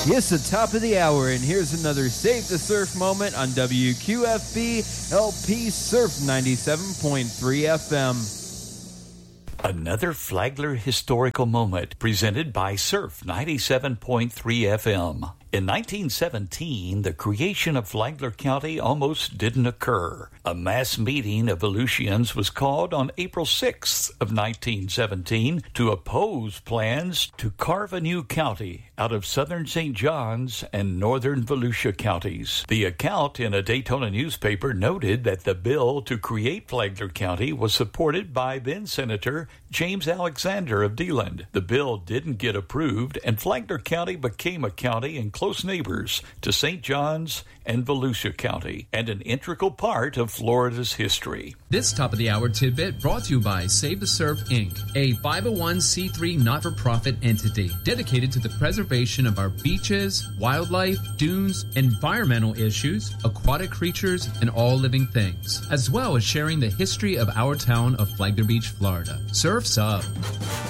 Yes, the top of the hour, and here's another Save the Surf moment on WQFB LP Surf 97.3 FM. Another Flagler historical moment presented by Surf 97.3 FM. In 1917, the creation of Flagler County almost didn't occur. A mass meeting of Volusians was called on April 6th of 1917 to oppose plans to carve a new county out of southern St. John's and northern Volusia counties. The account in a Daytona newspaper noted that the bill to create Flagler County was supported by then-Senator James Alexander of DeLand. The bill didn't get approved, and Flagler County became a county in close neighbors to St. John's and Volusia County, and an integral part of Florida's history. This top of the hour tidbit brought to you by Save the Surf, Inc., a 501c3 not-for-profit entity dedicated to the preservation of our beaches, wildlife, dunes, environmental issues, aquatic creatures, and all living things, as well as sharing the history of our town of Flagler Beach, Florida. Surf's up.